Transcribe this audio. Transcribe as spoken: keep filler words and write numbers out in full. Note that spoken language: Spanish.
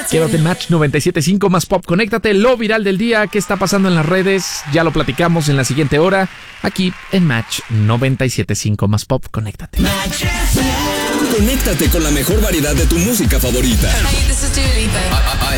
Quédate en Match noventa y siete punto cinco más pop. Conéctate, lo viral del día, qué está pasando en las redes. Ya lo platicamos en la siguiente hora, aquí en Match noventa y siete punto cinco más pop. Conéctate. Conéctate con la mejor variedad de tu música favorita. Hey, this is Dua Lipa. I, I